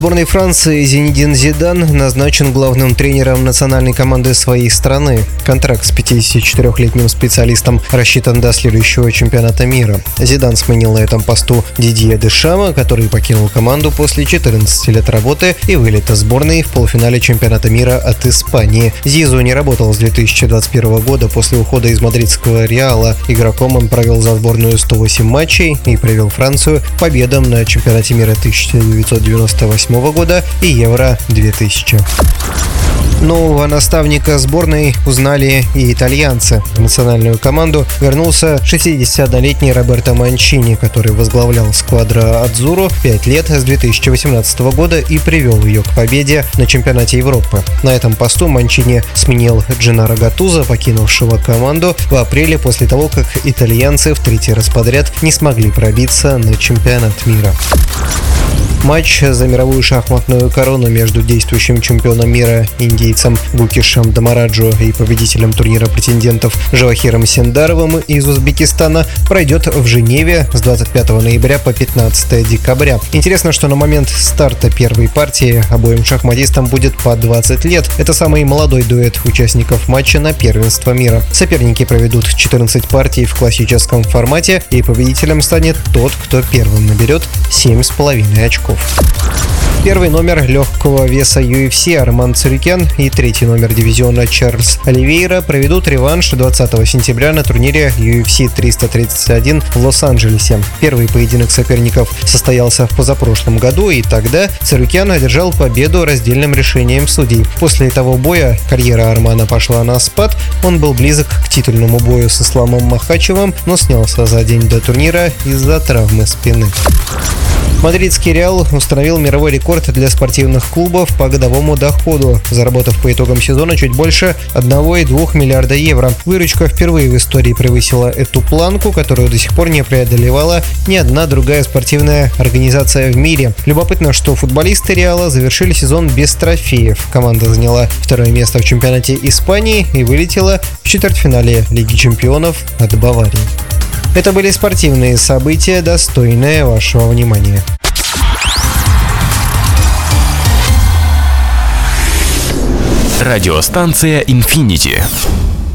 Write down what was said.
В сборной Франции Зинедин Зидан назначен главным тренером национальной команды своей страны. Контракт с 54-летним специалистом рассчитан до следующего чемпионата мира. Зидан сменил на этом посту Дидье Дешама, который покинул команду после 14 лет работы и вылета сборной в полуфинале чемпионата мира от Испании. Зизу не работал с 2021 года после ухода из мадридского Реала. Игроком он провел за сборную 108 матчей и привел Францию к победам на чемпионате мира 1998 года и Евро-2000. Нового наставника сборной узнали и итальянцы. В национальную команду вернулся 61-летний Роберто Манчини, который возглавлял сквадро Адзуро 5 лет с 2018 года и привел ее к победе на чемпионате Европы. На этом посту Манчини сменил Дженнаро Гаттузо, покинувшего команду в апреле после того, как итальянцы в третий раз подряд не смогли пробиться на чемпионат мира. Матч за мировую шахматную корону между действующим чемпионом мира индейцем Гукишем Дамараджо и победителем турнира претендентов Джавахиром Синдаровым из Узбекистана пройдет в Женеве с 25 ноября по 15 декабря. Интересно, что на момент старта первой партии обоим шахматистам будет по 20 лет. Это самый молодой дуэт участников матча на первенство мира. Соперники проведут 14 партий в классическом формате, и победителем станет тот, кто первым наберет 7,5 очков. Первый номер легкого веса UFC Арман Царюкян и третий номер дивизиона Чарльз Оливейра проведут реванш 20 сентября на турнире UFC 331 в Лос-Анджелесе. Первый поединок соперников состоялся в позапрошлом году, и тогда Царюкян одержал победу раздельным решением судей. После того боя карьера Армана пошла на спад, он был близок к титульному бою с Исламом Махачевым, но снялся за день до турнира из-за травмы спины. Мадридский Реал установил мировой рекорд для спортивных клубов по годовому доходу, заработав по итогам сезона чуть больше 1,2 миллиарда евро. Выручка впервые в истории превысила эту планку, которую до сих пор не преодолевала ни одна другая спортивная организация в мире. Любопытно, что футболисты Реала завершили сезон без трофеев. Команда заняла второе место в чемпионате Испании и вылетела в четвертьфинале Лиги чемпионов от Баварии. Это были спортивные события, достойные вашего внимания. Радиостанция Infinity.